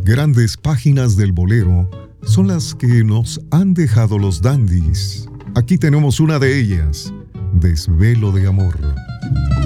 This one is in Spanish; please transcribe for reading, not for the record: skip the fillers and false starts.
Grandes páginas del bolero son las que nos han dejado los dandies. Aquí tenemos una de ellas, Desvelo de amor.